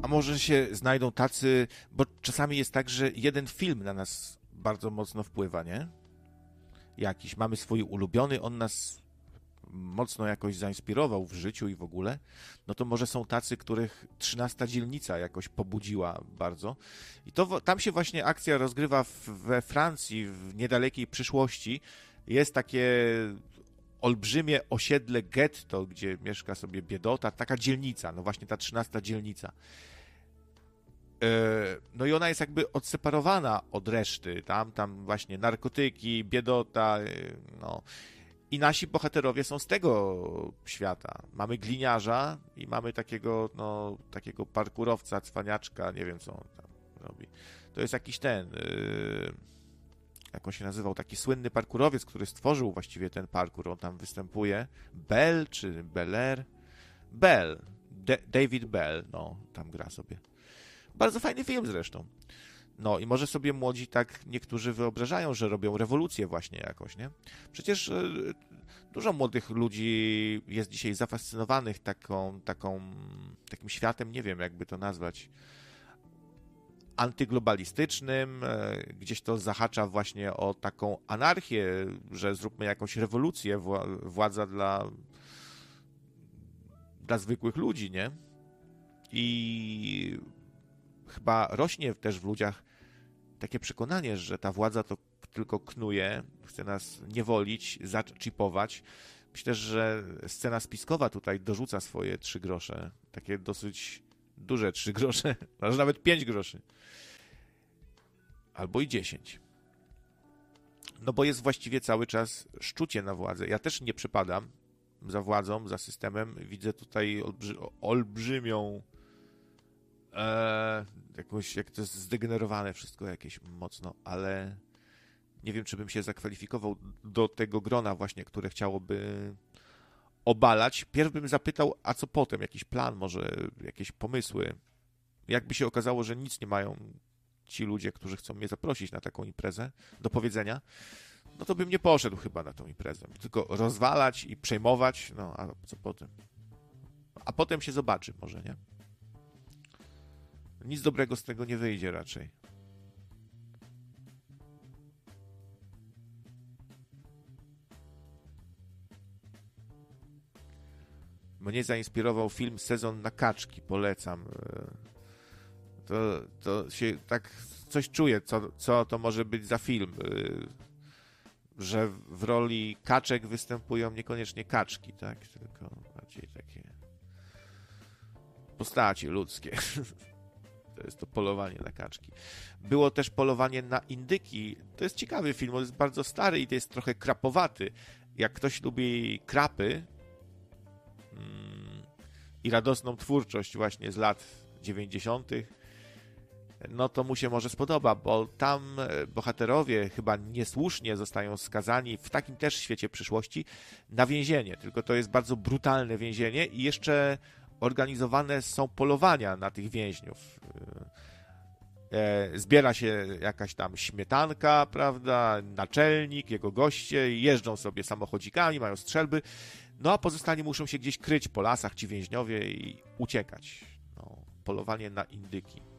A może się znajdą tacy, bo czasami jest tak, że jeden film na nas bardzo mocno wpływa, nie? Jakiś. Mamy swój ulubiony, on nas mocno jakoś zainspirował w życiu i w ogóle, no to może są tacy, których 13 dzielnica jakoś pobudziła bardzo. I to tam się właśnie akcja rozgrywa we Francji w niedalekiej przyszłości. Jest takie olbrzymie osiedle getto, gdzie mieszka sobie biedota, taka dzielnica, no właśnie ta 13 dzielnica. No i ona jest jakby odseparowana od reszty. Tam właśnie narkotyki, biedota, no. I nasi bohaterowie są z tego świata. Mamy gliniarza i mamy takiego parkurowca, cwaniaczka, nie wiem co on tam robi. To jest jakiś jak on się nazywał, taki słynny parkurowiec, który stworzył właściwie ten parkur. On tam występuje. Bell czy Beller? Bell. David Bell, no, tam gra sobie. Bardzo fajny film zresztą. No i może sobie młodzi tak niektórzy wyobrażają, że robią rewolucję właśnie jakoś, nie? Przecież dużo młodych ludzi jest dzisiaj zafascynowanych takim światem, nie wiem jakby to nazwać, antyglobalistycznym, gdzieś to zahacza właśnie o taką anarchię, że zróbmy jakąś rewolucję, władza dla zwykłych ludzi, nie? I chyba rośnie też w ludziach takie przekonanie, że ta władza to tylko knuje, chce nas niewolić, zaczipować. Myślę, że scena spiskowa tutaj dorzuca swoje 3 grosze. Takie dosyć duże 3 grosze, może nawet 5 groszy. Albo i 10. No bo jest właściwie cały czas szczucie na władzę. Ja też nie przypadam za władzą, za systemem. Widzę tutaj olbrzymią jakoś, jak to jest zdegenerowane wszystko jakieś mocno, ale nie wiem, czy bym się zakwalifikował do tego grona właśnie, które chciałoby obalać. Pierw bym zapytał, a co potem? Jakiś plan, może jakieś pomysły? Jakby się okazało, że nic nie mają ci ludzie, którzy chcą mnie zaprosić na taką imprezę do powiedzenia, no to bym nie poszedł chyba na tą imprezę. Tylko rozwalać i przejmować, no a co potem? A potem się zobaczy może, nie? Nic dobrego z tego nie wyjdzie raczej. Mnie zainspirował film Sezon na kaczki, polecam. To się tak coś czuję, co to może być za film. Że w roli kaczek występują niekoniecznie kaczki, tak? Tylko bardziej takie postacie ludzkie. To jest to polowanie na kaczki. Było też polowanie na indyki. To jest ciekawy film, on jest bardzo stary i to jest trochę krapowaty. Jak ktoś lubi krapy i radosną twórczość właśnie z lat 90., no to mu się może spodoba, bo tam bohaterowie chyba niesłusznie zostają skazani w takim też świecie przyszłości na więzienie. Tylko to jest bardzo brutalne więzienie i jeszcze organizowane są polowania na tych więźniów. Zbiera się jakaś tam śmietanka, prawda, naczelnik, jego goście, jeżdżą sobie samochodzikami, mają strzelby, no a pozostali muszą się gdzieś kryć po lasach ci więźniowie i uciekać. No, polowanie na indyki.